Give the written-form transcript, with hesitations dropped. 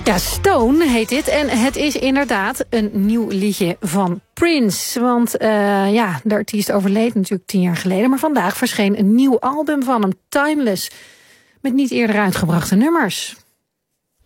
Ja, Stone heet dit. En het is inderdaad een nieuw liedje van Prince. Want de artiest overleed natuurlijk 10 jaar geleden. Maar vandaag verscheen een nieuw album van hem, Timeless. Met niet eerder uitgebrachte nummers.